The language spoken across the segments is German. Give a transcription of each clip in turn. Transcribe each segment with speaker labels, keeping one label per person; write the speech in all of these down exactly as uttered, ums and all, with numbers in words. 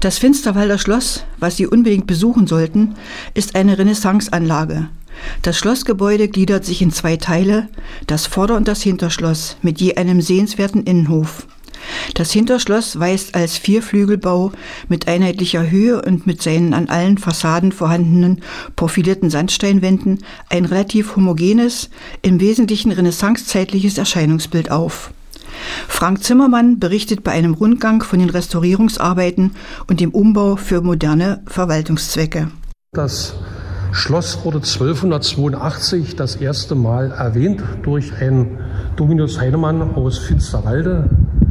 Speaker 1: Das Finsterwalder Schloss, was Sie unbedingt besuchen sollten, ist eine Renaissanceanlage. Das Schlossgebäude gliedert sich in zwei Teile, das Vorder- und das Hinterschloss, mit je einem sehenswerten Innenhof. Das Hinterschloss weist als Vierflügelbau mit einheitlicher Höhe und mit seinen an allen Fassaden vorhandenen profilierten Sandsteinwänden ein relativ homogenes, im Wesentlichen renaissancezeitliches Erscheinungsbild auf. Frank Zimmermann berichtet bei einem Rundgang von den Restaurierungsarbeiten und dem Umbau für moderne Verwaltungszwecke.
Speaker 2: Das Schloss wurde zwölfhundertzweiundachtzig das erste Mal erwähnt durch einen Dominus Heinemann aus Finsterwalde.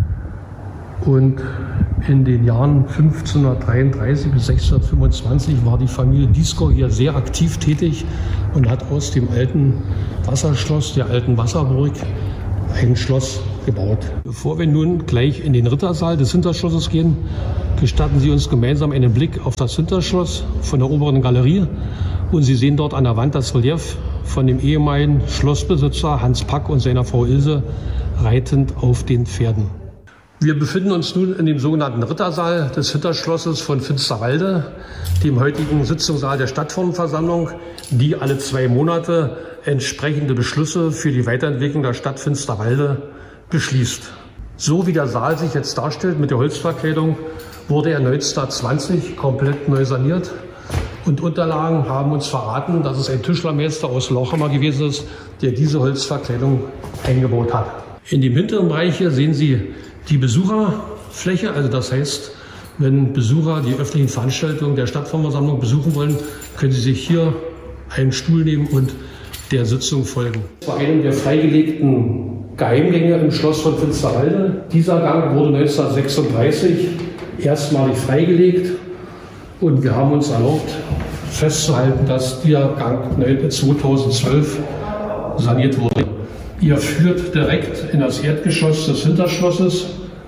Speaker 2: Und in den Jahren fünfzehnhundertdreiunddreißig bis sechzehnhundertfünfundzwanzig war die Familie Dieskau hier sehr aktiv tätig und hat aus dem alten Wasserschloss, der alten Wasserburg, ein Schloss gebaut. Bevor wir nun gleich in den Rittersaal des Hinterschlosses gehen, gestatten Sie uns gemeinsam einen Blick auf das Hinterschloss von der oberen Galerie. Und Sie sehen dort an der Wand das Relief von dem ehemaligen Schlossbesitzer Hans Pack und seiner Frau Ilse reitend auf den Pferden. Wir befinden uns nun in dem sogenannten Rittersaal des Hinterschlosses von Finsterwalde, dem heutigen Sitzungssaal der Stadtverordnetenversammlung, die alle zwei Monate entsprechende Beschlüsse für die Weiterentwicklung der Stadt Finsterwalde beschließt. So wie der Saal sich jetzt darstellt mit der Holzverkleidung, wurde er neunzehnhundertzwanzig komplett neu saniert. Und Unterlagen haben uns verraten, dass es ein Tischlermeister aus Lauchhammer gewesen ist, der diese Holzverkleidung eingebaut hat. In dem hinteren Bereich hier sehen Sie die Besucherfläche, also das heißt, wenn Besucher die öffentlichen Veranstaltungen der Stadtverordnetenversammlung besuchen wollen, können sie sich hier einen Stuhl nehmen und der Sitzung folgen. Bei einem der freigelegten Geheimgänge im Schloss von Finsterwalde. Dieser Gang wurde neunzehnhundertsechsunddreißig erstmalig freigelegt und wir haben uns erlaubt festzuhalten, dass dieser Gang zweitausendzwölf saniert wurde. Ihr führt direkt in das Erdgeschoss des Hinterschlosses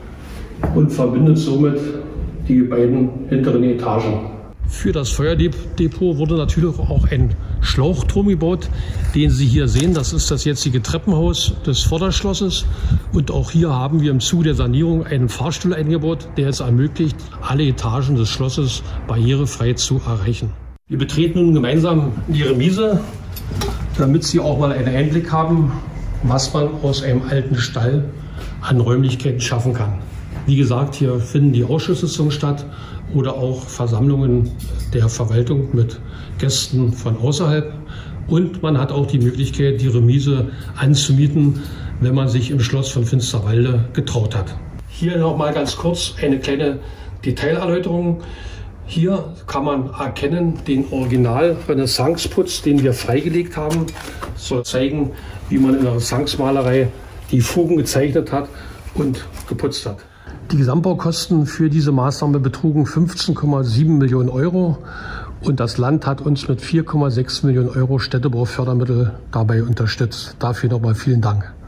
Speaker 2: und verbindet somit die beiden hinteren Etagen. Für das Feuerdepot wurde natürlich auch ein Schlauchturm gebaut, den Sie hier sehen. Das ist das jetzige Treppenhaus des Vorderschlosses. Und auch hier haben wir im Zuge der Sanierung einen Fahrstuhl eingebaut, der es ermöglicht, alle Etagen des Schlosses barrierefrei zu erreichen. Wir betreten nun gemeinsam die Remise, damit Sie auch mal einen Einblick haben, was man aus einem alten Stall an Räumlichkeiten schaffen kann. Wie gesagt, hier finden die Ausschusssitzungen statt oder auch Versammlungen der Verwaltung mit Gästen von außerhalb. Und man hat auch die Möglichkeit, die Remise anzumieten, wenn man sich im Schloss von Finsterwalde getraut hat. Hier noch mal ganz kurz eine kleine Detailerläuterung. Hier kann man erkennen den Original-Renaissance-Putz, den wir freigelegt haben. Das soll zeigen, wie man in der Renaissance-Malerei die Fugen gezeichnet hat und geputzt hat. Die Gesamtbaukosten für diese Maßnahme betrugen fünfzehn Komma sieben Millionen Euro und das Land hat uns mit vier Komma sechs Millionen Euro Städtebaufördermittel dabei unterstützt. Dafür nochmal vielen Dank.